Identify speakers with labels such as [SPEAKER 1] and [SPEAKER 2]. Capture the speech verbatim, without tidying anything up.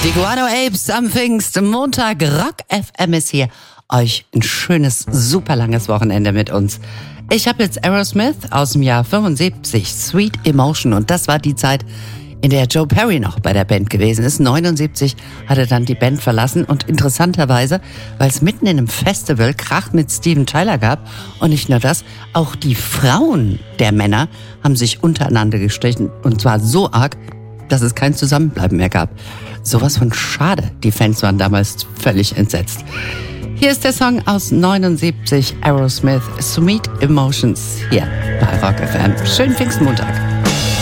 [SPEAKER 1] Die Guano Apes am Pfingstmontag. Rock F M ist hier. Euch ein schönes, super langes Wochenende mit uns. Ich habe jetzt Aerosmith aus dem Jahr fünfundsiebzig, Sweet Emotion. Und das war die Zeit, in der Joe Perry noch bei der Band gewesen ist. neunundsiebzig hat er dann die Band verlassen. Und interessanterweise, weil es mitten in einem Festival Krach mit Steven Tyler gab. Und nicht nur das, auch die Frauen der Männer haben sich untereinander gestrichen. Und zwar so arg, dass es kein Zusammenbleiben mehr gab. Sowas von schade. Die Fans waren damals völlig entsetzt. Hier ist der Song aus neunundsiebzig, Aerosmith, Sweet Emotions, hier bei Rock F M. Schönen Pfingstmontag.